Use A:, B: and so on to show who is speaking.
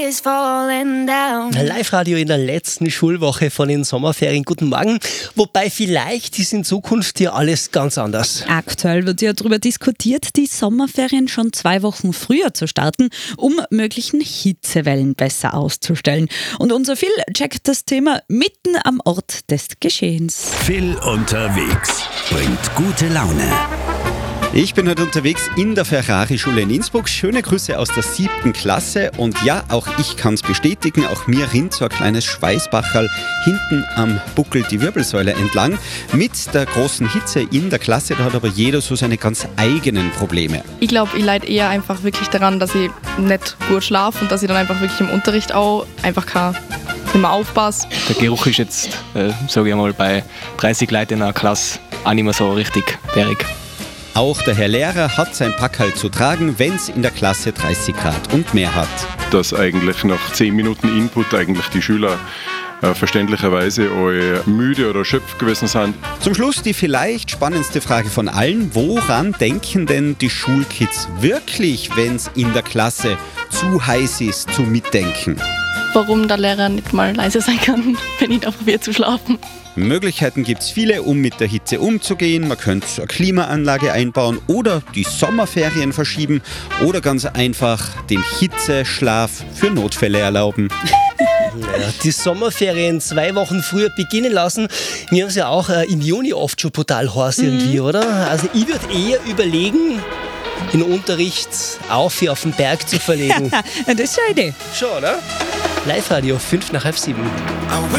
A: Live-Radio in der letzten Schulwoche von den Sommerferien. Guten Morgen. Wobei vielleicht ist in Zukunft hier alles ganz anders.
B: Aktuell wird ja darüber diskutiert, die Sommerferien schon 2 Wochen früher zu starten, um möglichen Hitzewellen besser auszustellen. Und unser Phil checkt das Thema mitten am Ort des Geschehens.
C: Phil unterwegs bringt gute Laune.
D: Ich bin heute unterwegs in der Ferrari-Schule in Innsbruck. Schöne Grüße aus der 7. Klasse. Und ja, auch ich kann es bestätigen, auch mir rinnt so ein kleines Schweißbacherl hinten am Buckel die Wirbelsäule entlang. Mit der großen Hitze in der Klasse, da hat aber jeder so seine ganz eigenen Probleme.
E: Ich glaube, ich leide eher einfach wirklich daran, dass ich nicht gut schlafe und dass ich dann einfach wirklich im Unterricht auch einfach nicht mehr aufpasse.
F: Der Geruch ist jetzt, sage ich mal, bei 30 Leuten in einer Klasse auch nicht mehr so richtig bärig.
D: Auch der Herr Lehrer hat sein Packerl zu tragen, wenn es in der Klasse 30 Grad und mehr hat.
G: Dass eigentlich nach 10 Minuten Input eigentlich die Schüler verständlicherweise alle müde oder erschöpft gewesen sind.
D: Zum Schluss die vielleicht spannendste Frage von allen. Woran denken denn die Schulkids wirklich, wenn es in der Klasse zu heiß ist zum Mitdenken?
E: Warum der Lehrer nicht mal leise sein kann, wenn ich da probiere zu schlafen.
D: Möglichkeiten gibt es viele, um mit der Hitze umzugehen. Man könnte eine Klimaanlage einbauen oder die Sommerferien verschieben oder ganz einfach den Hitzeschlaf für Notfälle erlauben.
A: Ja, die Sommerferien 2 Wochen früher beginnen lassen. Wir haben es ja auch im Juni oft schon brutal heiß irgendwie, oder? Also ich würde eher überlegen, den Unterricht auf den Berg zu verlegen.
B: Das ist eine Idee.
A: Schon, oder? Live-Radio, 6:55.